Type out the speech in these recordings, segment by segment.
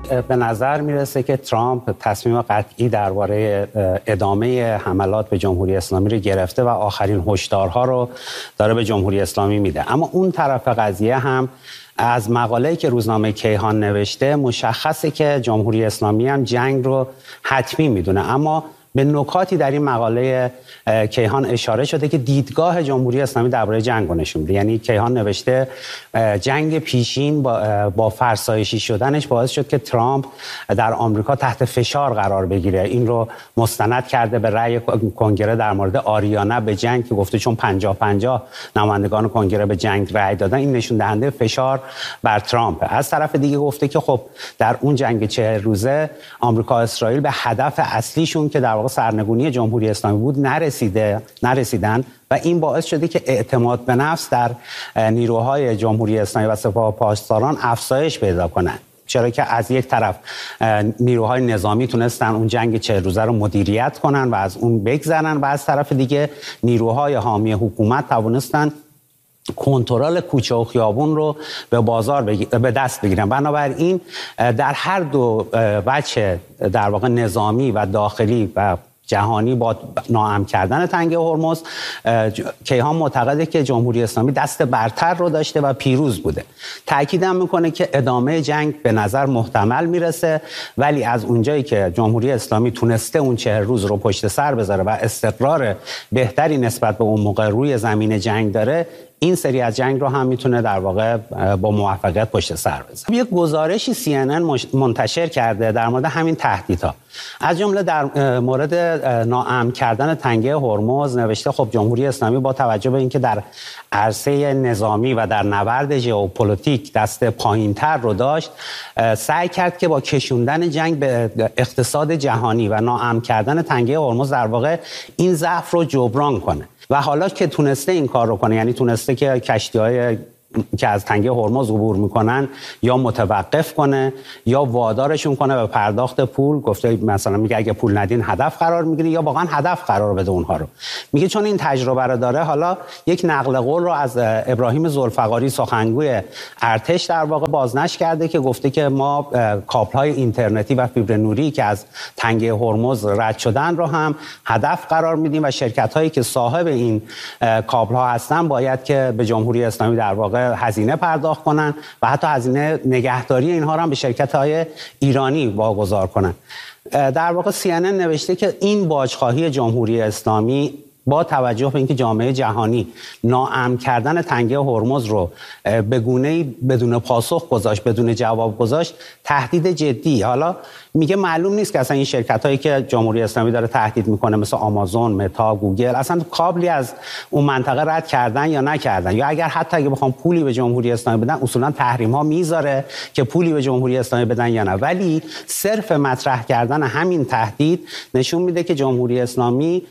به نظر میرسه که ترامپ تصمیم قطعی درباره ادامه حملات به جمهوری اسلامی رو گرفته و آخرین هشدارها رو داره به جمهوری اسلامی میده. اما اون طرف قضیه هم از مقاله‌ای که روزنامه کیهان نوشته مشخصه که جمهوری اسلامی هم جنگ رو حتمی میدونه، اما به نکاتی در این مقاله کیهان اشاره شده که دیدگاه جمهوری اسلامی درباره جنگ رو نشون میده. یعنی کیهان نوشته جنگ پیشین با فرسایشی شدنش باعث شد که ترامپ در آمریکا تحت فشار قرار بگیره. این رو مستند کرده به رأی کنگره در مورد آریانا به جنگ که گفته چون 50-50 نمایندگان کنگره به جنگ رأی دادن، این نشون دهنده فشار بر ترامپ. از طرف دیگه گفته که خب در اون جنگ 40 روزه آمریکا و اسرائیل به هدف اصلیشون که در واقع سرنگونی جمهوری اسلامی بود نرسیدن و این باعث شده که اعتماد به نفس در نیروهای جمهوری اسلامی و سپاه پاسداران افزایش پیدا کنند. چرا که از یک طرف نیروهای نظامی تونستن اون جنگ 40 روزه رو مدیریت کنن و از اون بگذرن و از طرف دیگه نیروهای حامی حکومت توانستن کنترل کوچه و خیابون رو به دست بگیرن. بنابراین در هر دو وجه در واقع نظامی و داخلی و جهانی با ناامن کردن تنگه هرمز کیهان معتقده که جمهوری اسلامی دست برتر رو داشته و پیروز بوده. تأکیدم میکنه که ادامه جنگ به نظر محتمل میرسه، ولی از اونجایی که جمهوری اسلامی تونسته اون 40 روز رو پشت سر بذاره و استقرار بهتری نسبت به اون موقع روی زمین جنگ داره، این سری از جنگ رو هم میتونه در واقع با موفقیت پشت سر بذاره. یک گزارشی CNN منتشر کرده در مورد همین تهدیدها، از جمله در مورد ناامن کردن تنگه هرمز نوشته خب جمهوری اسلامی با توجه به اینکه در عرصه نظامی و در نبرد ژئوپلیتیک دست پایین‌تر رو داشت، سعی کرد که با کشوندن جنگ به اقتصاد جهانی و ناامن کردن تنگه هرمز در واقع این ضعف رو جبران کنه. و حالا که تونسته این کار رو کنه، یعنی تونسته که کشتی‌های که از تنگه هرمز عبور میکنن یا متوقف کنه یا وادارشون کنه به پرداخت پول. گفته مثلا میگه اگه پول ندین هدف قرار میگیری یا واقعا هدف قرار بده اونها رو. میگه چون این تجربه رو داره، حالا یک نقل قول رو از ابراهیم ذوالفقاری سخنگوی ارتش در واقع بازنشر کرده که گفته که ما کابل‌های اینترنتی و فیبر نوری که از تنگه هرمز رد شدن رو هم هدف قرار میدیم و شرکت‌هایی که صاحب این کابل‌ها هستن باید که به جمهوری اسلامی در واقع هزینه پرداخت کنن و حتی هزینه نگهداری اینها رو هم به شرکت‌های ایرانی واگذار کنن. در واقع CNN نوشته که این باجخواهی جمهوری اسلامی با توجه به اینکه جامعه جهانی ناامن کردن تنگه هرمز رو به گونه‌ای بدون پاسخ گذاشت، بدون جواب گذاشت، تهدید جدی. حالا میگه معلوم نیست که اصلا این شرکتایی که جمهوری اسلامی داره تهدید میکنه مثل آمازون، متا، گوگل اصلا کابلی از اون منطقه رد کردن یا نکردن، یا اگر حتی اگه بخوام پولی به جمهوری اسلامی بدن اصولا تحریم ها میذاره که پولی به جمهوری اسلامی بدن یا نه. ولی صرف مطرح کردن همین تهدید نشون میده که جمهوری اسلامی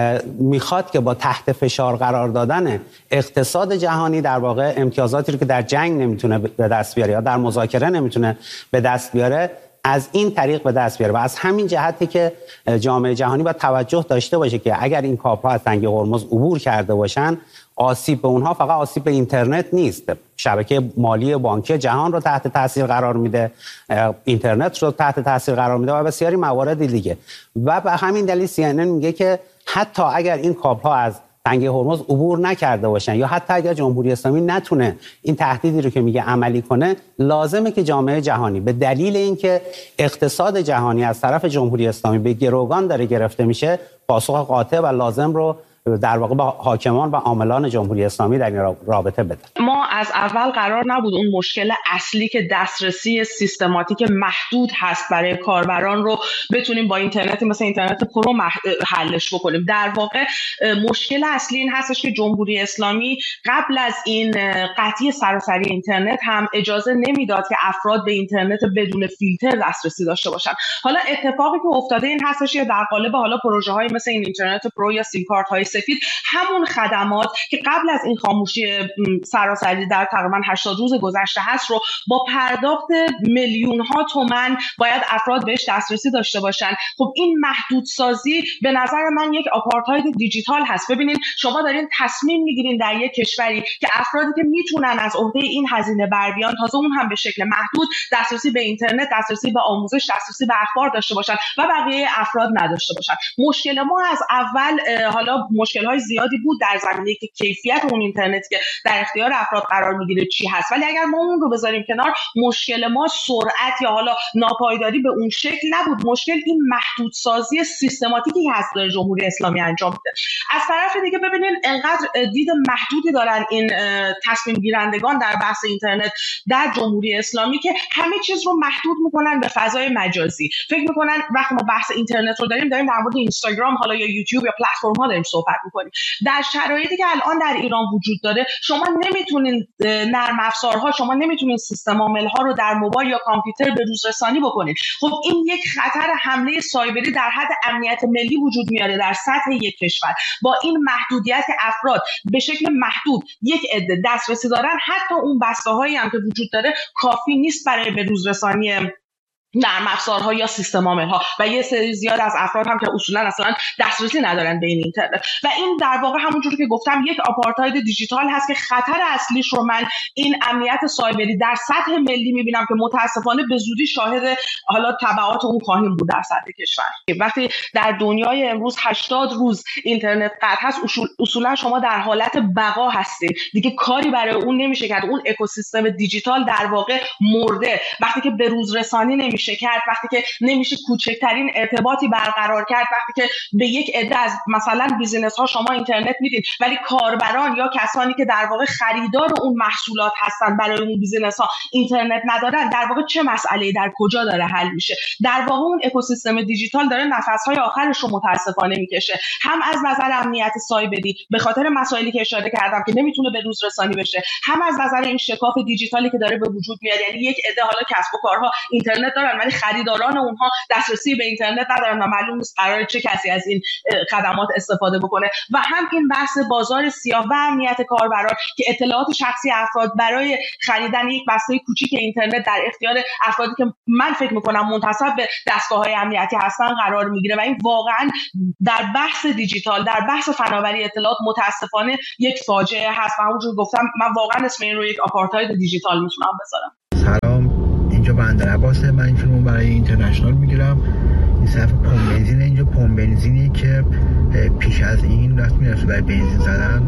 میخواد که با تحت فشار قرار دادن اقتصاد جهانی در واقع امتیازاتی رو که در جنگ نمیتونه به دست بیاره یا در مذاکره نمیتونه به دست بیاره از این طریق به دست بیاره. و از همین جهتی که جامعه جهانی باید توجه داشته باشه که اگر این کابل‌ها از تنگه هرمز عبور کرده باشن، آسیب به اونها فقط آسیب به اینترنت نیست، شبکه مالی بانکی جهان رو تحت تاثیر قرار میده، اینترنت رو تحت تاثیر قرار میده و بسیاری موارد دیگه. و به همین دلیل CNN میگه که حتی اگر این کابل‌ها از تنگه هرمز عبور نکرده باشن یا حتی اگر جمهوری اسلامی نتونه این تهدیدی رو که میگه عملی کنه، لازمه که جامعه جهانی به دلیل اینکه اقتصاد جهانی از طرف جمهوری اسلامی به گروگان داره گرفته میشه، پاسخ قاطع و لازم رو در واقع با حاکمان و عاملان جمهوری اسلامی در این رابطه بده. ما از اول قرار نبود اون مشکل اصلی که دسترسی سیستماتیک محدود هست برای کاربران رو بتونیم با اینترنت مثل اینترنت پرو حلش بکنیم. در واقع مشکل اصلی این هستش که جمهوری اسلامی قبل از این قطعی سراسری اینترنت هم اجازه نمیداد که افراد به اینترنت بدون فیلتر دسترسی داشته باشن. حالا اتفاقی که افتاده این هستش که در قالب حالا پروژه‌های مثل این اینترنت پرو یا سیم کارت های سفید همون خدمات که قبل از این خاموشی سراسری در تقریبا 80 روز گذشته هست رو با پرداخت میلیون ها تومان باید افراد بهش دسترسی داشته باشن. خب این محدودسازی به نظر من یک آپارتاید دیجیتال هست. ببینید شما دارین تصمیم میگیرین در یک کشوری که افرادی که میتونن از عهده این هزینه بر بیان، تازه اون هم به شکل محدود، دسترسی به اینترنت، دسترسی به آموزش، دسترسی به اخبار داشته باشن و بقیه افراد نداشته باشن. مشکل ما از اول، حالا مشکل‌های زیادی بود در زمینه که کیفیت اون اینترنت که در اختیار افراد قرار میگیره چی هست، ولی اگر ما اون رو بذاریم کنار، مشکل ما سرعت یا حالا ناپایداری به اون شکل نبود. مشکل این محدودسازی سیستماتیکی هست که جمهوری اسلامی انجام میده. از طرف دیگه ببینید انقدر دید محدودی دارن این تصمیم گیرندگان در بحث اینترنت در جمهوری اسلامی که همه چیز رو محدود میکنن به فضای مجازی. فکر میکنن وقتی ما بحث اینترنت رو داریم در مورد اینستاگرام حالا یا یوتیوب یا پلتفرم ها داریم صحبت میکنیم. در شرایطی که الان در ایران وجود داره، شما نمیتونین نرم افزارها، شما نمیتونین سیستم عامل ها رو در موبایل یا کامپیوتر به روز رسانی بکنید. خب این یک خطر حمله سایبری در حد امنیت ملی وجود میاره در سطح یک کشور. با این محدودیت که افراد به شکل محدود یک عده دسترسی دارن، حتی اون بسته‌هایی هم که وجود داره کافی نیست برای به روز رسانی نرم افزارها یا سیستم عامل‌ها و یه سری زیاد از افراد هم که اصولا اصلا دسترسی ندارن به این اینترنت. و این در واقع همونجوری که گفتم یک آپارتاید دیجیتال هست که خطر اصلیش رو من این امنیت سایبری در سطح ملی می‌بینم که متاسفانه به زودی شاهد حالا تبعات اون خواهیم بود در سطح کشور. وقتی در دنیای امروز 80 روز اینترنت قطع هست، اصولا شما در حالت بقا هستید، دیگه کاری برای اون نمیشه کرد. اون اکوسیستم دیجیتال در واقع مرده. وقتی که به روز رسانی نمیشه کرد، وقتی که نمیشه کوچکترین ارتباطی برقرار کرد، وقتی که به یک عده از مثلا بیزینس ها شما اینترنت میدید ولی کاربران یا کسانی که در واقع خریدار اون محصولات هستن برای اون بیزینس ها اینترنت ندارن، در واقع چه مسئله‌ای در کجا داره حل میشه؟ در واقع اون اکوسیستم دیجیتال داره نفس‌های آخرش رو متاسفانه میکشه، هم از نظر امنیت سایبری به خاطر مسائلی که اشاره کردم که نمیتونه به روز رسانی بشه، هم از نظر این شکاف دیجیتالی که داره به وجود میاد. یعنی یک عده حالا کسب و کارها اینترنت دارن ولی خریداران اونها دسترسی به اینترنت ندارن و معلوم نیست قراره چه کسی از این خدمات استفاده بکنه. و هم این بحث بازار سیاه و امنیت کاربران که اطلاعات شخصی افراد برای خریدن یک بسته کوچیک اینترنت در اختیار افرادی که من فکر میکنم منتسب به دستگاه‌های امنیتی هستن قرار میگیره و این واقعا در بحث دیجیتال، در بحث فناوری اطلاعات متاسفانه یک فاجعه هست. و همونجور گفتم من واقعا اسم این رو یک آپارتاید دیجیتال میتونم بذارم. سلام، اینجا بندر عباسه. من این فیلمو برای اینترنشنال میگیرم. این صفحه پمپ بنزین، اینجا پمپ بنزینی که پیش از این رفت میرفت برای بنزین زدن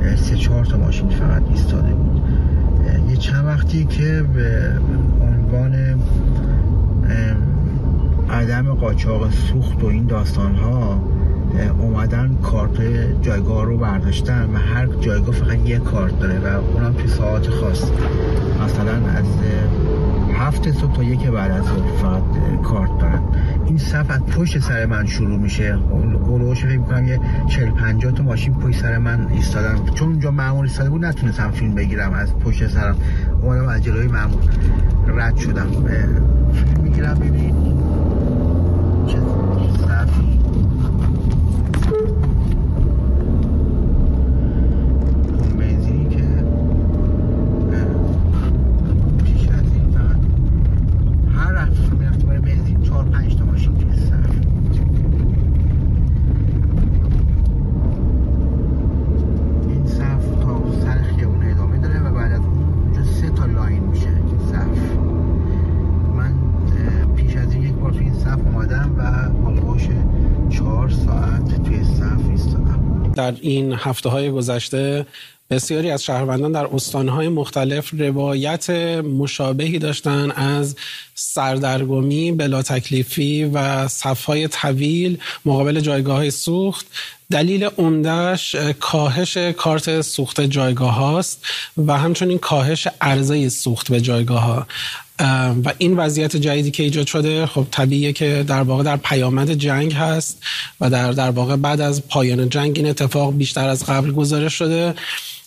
3-4 تا ماشین فقط ایستاده بود. یه چند وقتی که به عنوان عدم قاچاق سوخت و این داستان ها اومدن کارت جایگاه رو برداشتن و هر جایگاه فقط یه کارت داره و اونم توی ساعت خاص، مثلا از 7 صبح تا 1 بعد از ظهر فقط کارت دارن. این صف از پشت سر من شروع میشه. اولوش فکر میکنم یه 40-50 تا ماشین پشت سر من ایستادن. چون اونجا مأمور ایستاده بود نتونستم فیلم بگیرم، از پشت سرم اومدم از جلوی مأمور رد شدم. فیلم میگیرم ببینید چه صفی در این هفته‌های گذشته بسیاری از شهروندان در استان‌های مختلف روایت مشابهی داشتن از سردرگمی، بلا تکلیفی و صف‌های طویل مقابل جایگاه‌های سوخت. دلیل عمده‌اش کاهش کارت سوخت جایگاه هاست و همچنین کاهش عرضه سوخت به جایگاه ها. و این وضعیت جدیدی که ایجاد شده خب طبیعیه که در واقع در پیامد جنگ هست و در واقع بعد از پایان جنگ این اتفاق بیشتر از قبل گزارش شده.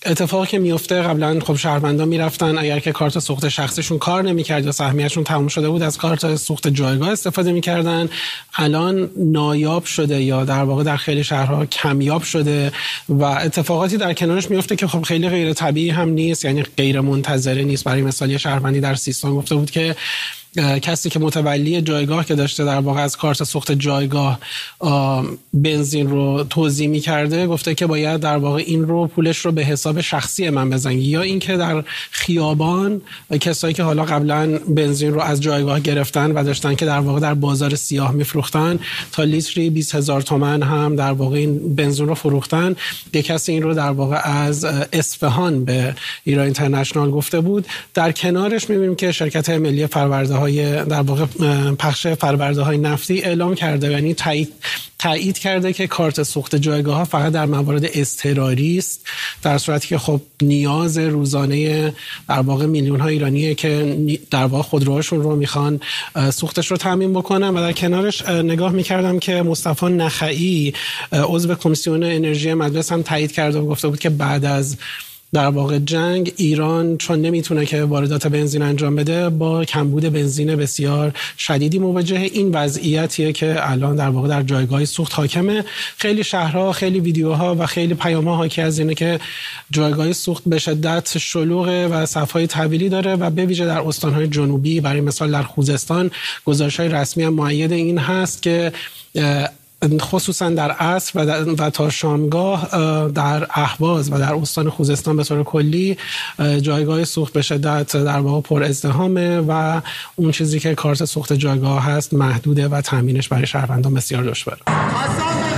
اتفاقی که میفته قبلا خب شهروندان میرفتن اگر که کارت سوخت شخصیشون کار نمیکرد یا سهمیه‌شون تموم شده بود از کارت سوخت جایگاه استفاده میکردن. الان نایاب شده یا در واقع در خیلی شهرها کمیاب شده و اتفاقاتی در کنارش میفته که خب خیلی غیر طبیعی هم نیست، یعنی غیر منتظره نیست. برای مثال یه شهروندی در سیستان گفته بود که کسی که متولی جایگاه که داشته در واقع از کارت سوخت جایگاه بنزین رو توزیع می‌کرده، گفته که باید در واقع این رو پولش رو به حساب شخصی من بزنی، یا اینکه در خیابان کسایی که حالا قبلا بنزین رو از جایگاه گرفتن و داشتن که در واقع در بازار سیاه میفروختن تا لیتری 20,000 تومان هم در واقع این بنزین رو فروختن. یک کسی این رو در واقع از اصفهان به ایران اینترنشنال گفته بود. در کنارش می‌بینیم که شرکت ملی فرورده‌های در واقع پخش فرورده‌های نفتی اعلام کرده، یعنی تایید کرده که کارت سوخت جایگاه ها فقط در موارد اضطراری است، در صورتی که خب نیاز روزانه در واقع میلیون ها ایرانیه که در واقع خودروهاشون رو میخوان سوختش رو تامین بکنن. و در کنارش نگاه میکردم که مصطفی نخعی عضو کمیسیون انرژی مجلس هم تایید کرده و گفته بود که بعد از در واقع جنگ ایران چون نمیتونه که واردات بنزین انجام بده با کمبود بنزین بسیار شدیدی مواجهه. این وضعیتیه که الان در واقع در جایگاه سوخت حاکمه. خیلی شهرها، خیلی ویدیوها و خیلی پیام‌ها حاکی از اینه که جایگاه سوخت به شدت شلوغه و صف‌های طویلی داره و به ویژه در استان‌های جنوبی، برای مثال در خوزستان گزارش‌های رسمی هم مؤید این هست که خصوصا در عصر و تا شامگاه در اهواز و در استان خوزستان به طور کلی جایگاه سوخت به شدت در واقع پر ازدحامه و اون چیزی که کارت سوخت جایگاه هست محدوده و تامینش برای شهروندان بسیار دشواره.